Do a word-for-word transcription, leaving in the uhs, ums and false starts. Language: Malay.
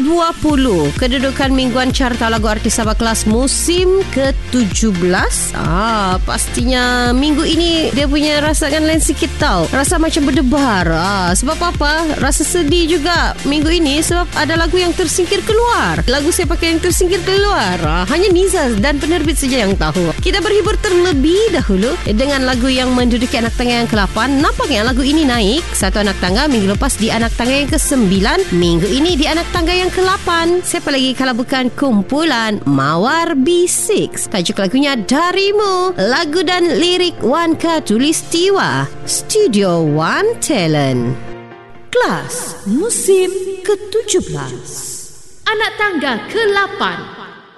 dua puluh, kedudukan mingguan carta lagu artis Sabah Kelas musim ke tujuh belas. Ah, pastinya minggu ini dia punya rasakan lain sikit tau. Rasa macam berdebar. Ah, sebab apa? Rasa sedih juga minggu ini sebab ada lagu yang tersingkir keluar. Lagu siapa yang tersingkir keluar? Ah, hanya Niza dan penerbit saja yang tahu. Kita berhibur terlebih dahulu dengan lagu yang menduduki anak tangga yang ke delapan. Nampaknya lagu ini naik satu anak tangga. Minggu lepas di anak tangga yang ke sembilan. Minggu ini di anak tangga yang ke delapan. Siapa lagi kalau bukan kumpulan Mawar B enam. Tajuk lagunya Darimu. Lagu dan lirik Wan Khatulistiwa. Studio One Talent. Kelas musim ke tujuh belas. Anak tangga ke delapan.